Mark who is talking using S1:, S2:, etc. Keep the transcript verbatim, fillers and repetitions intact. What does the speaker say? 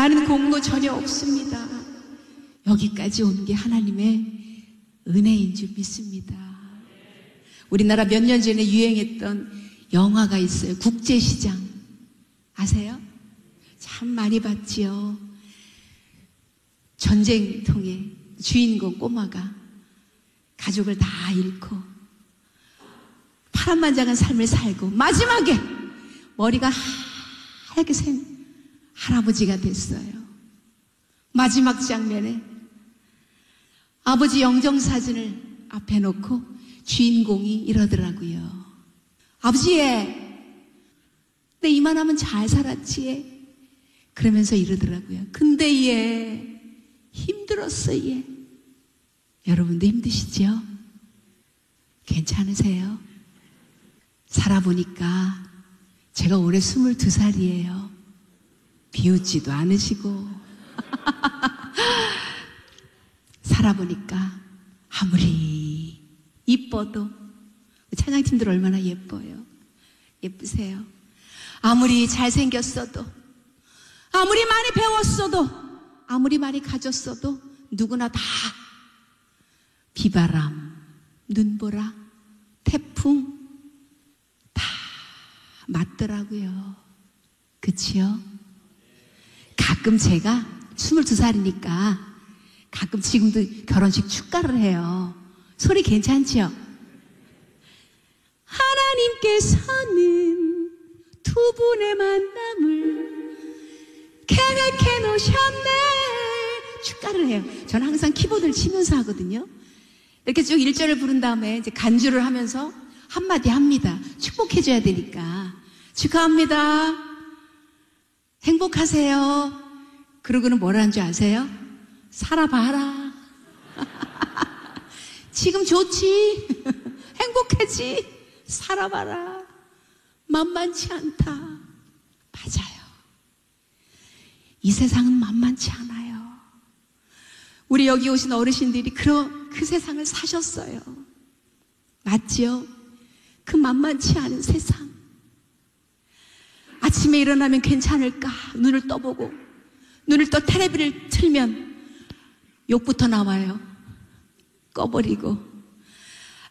S1: 나는 공로 전혀 없습니다. 여기까지 온 게 하나님의 은혜인 줄 믿습니다. 우리나라 몇 년 전에 유행했던 영화가 있어요. 국제시장. 아세요? 참 많이 봤지요. 전쟁통에 주인공 꼬마가 가족을 다 잃고 파란만장한 삶을 살고 마지막에 머리가 하얗게 생 할아버지가 됐어요. 마지막 장면에 아버지 영정사진을 앞에 놓고 주인공이 이러더라고요. 아버지, 내 이만하면 잘 살았지. 그러면서 이러더라고요. 근데 얘 힘들었어. 얘 여러분도 힘드시죠? 괜찮으세요? 살아보니까 제가 올해 스물두 살이에요. 비웃지도 않으시고 살아보니까 아무리 이뻐도 찬양팀들 얼마나 예뻐요. 예쁘세요? 아무리 잘생겼어도, 아무리 많이 배웠어도, 아무리 많이 가졌어도 누구나 다 비바람, 눈보라, 태풍 다 맞더라고요. 그치요? 가끔 제가 스물두 살이니까 가끔 지금도 결혼식 축가를 해요. 소리 괜찮죠? 하나님께서는 두 분의 만남을 계획해 놓으셨네. 축가를 해요. 저는 항상 키보드를 치면서 하거든요. 이렇게 쭉 일 절을 부른 다음에 이제 간주를 하면서 한마디 합니다. 축복해줘야 되니까. 축하합니다. 행복하세요. 그러고는 뭐라는 줄 아세요? 살아봐라. 지금 좋지. 행복하지. 살아봐라. 만만치 않다. 맞아요. 이 세상은 만만치 않아요. 우리 여기 오신 어르신들이 그, 그 세상을 사셨어요. 맞지요? 그 만만치 않은 세상. 아침에 일어나면 괜찮을까? 눈을 떠보고 눈을 떠 텔레비를 틀면 욕부터 나와요. 꺼버리고